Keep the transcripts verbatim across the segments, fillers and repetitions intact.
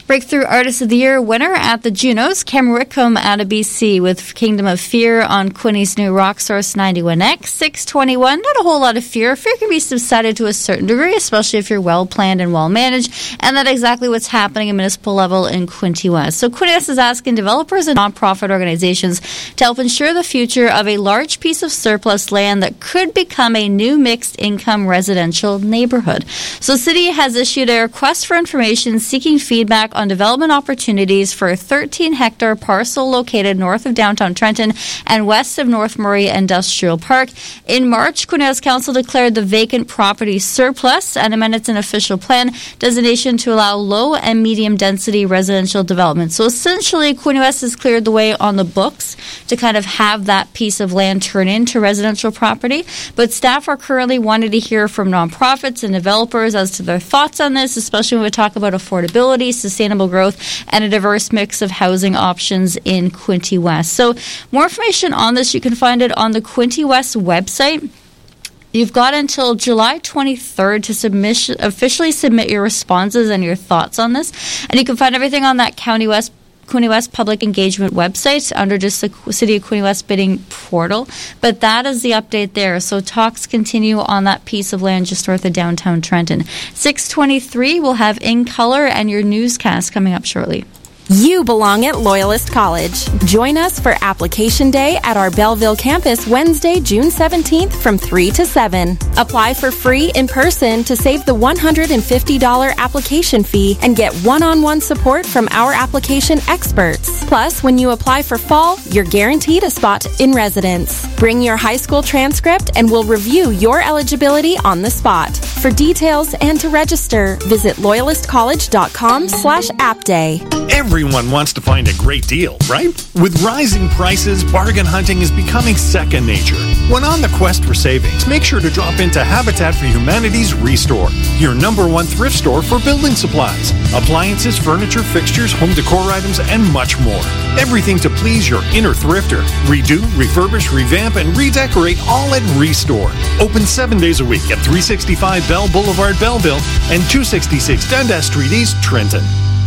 Breakthrough Artist of the Year winner at the Junos, Cameron Whitcomb out of B C with Kingdom of Fear on Quinny's new Rock Source ninety-one X. six twenty-one, not a whole lot of fear. Fear can be subsided to a certain degree, especially if you're well-planned and well-managed, and that's exactly what's happening at municipal level in Quinte West. So Quinte West is asking developers and nonprofit organizations to help ensure the future of a large piece of surplus land that could become a new mixed-income residential neighborhood. So the city has issued a request for information seeking feedback on development opportunities for a thirteen hectare parcel located north of downtown Trenton and west of North Murray Industrial Park. In March, Quinte West Council declared the vacant property surplus and amended an official plan designation to allow low and medium density residential development. So essentially, Quinte West has cleared the way on the books to kind of have that piece of land turn into residential property. But staff are currently wanting to hear from nonprofits and developers as to their thoughts on this, especially when we talk about affordability, sustainability, sustainable growth, and a diverse mix of housing options in Quinte West. So more information on this, you can find it on the Quinte West website. You've got until July twenty-third to submission, officially submit your responses and your thoughts on this. And you can find everything on that County West Quinte West Public Engagement website under just the City of Quinte West bidding portal. But that is the update there. So talks continue on that piece of land just north of downtown Trenton. six twenty-three, we'll have In Color and your newscast coming up shortly. You belong at Loyalist College. Join us for Application Day at our Belleville campus Wednesday, June seventeenth from three to seven. Apply for free in person to save the one hundred fifty dollars application fee and get one-on-one support from our application experts. Plus, when you apply for fall, you're guaranteed a spot in residence. Bring your high school transcript and we'll review your eligibility on the spot. For details and to register, visit loyalistcollege.com slash appday. Everyone wants to find a great deal, right? With rising prices, bargain hunting is becoming second nature. When on the quest for savings, make sure to drop into Habitat for Humanity's Restore, your number one thrift store for building supplies, appliances, furniture, fixtures, home decor items, and much more. Everything to please your inner thrifter. Redo, refurbish, revamp, and redecorate all at Restore. Open seven days a week at three sixty-five Bell Boulevard, Belleville, and two sixty-six Dundas Street East, Trenton.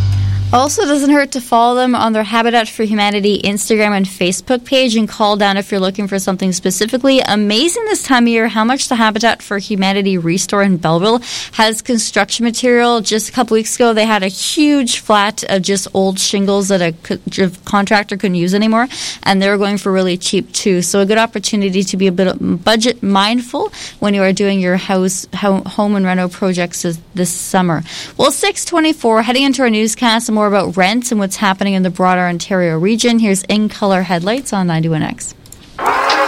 Also, doesn't hurt to follow them on their Habitat for Humanity Instagram and Facebook page and call down if you're looking for something specifically. Amazing this time of year how much the Habitat for Humanity Restore in Belleville has construction material. Just a couple weeks ago, they had a huge flat of just old shingles that a contractor couldn't use anymore, and they were going for really cheap too. So a good opportunity to be a bit budget mindful when you are doing your house, home and reno projects this summer. Well, six twenty-four, heading into our newscast, some more about rents and what's happening in the broader Ontario region. Here's In Color headlights on ninety-one X.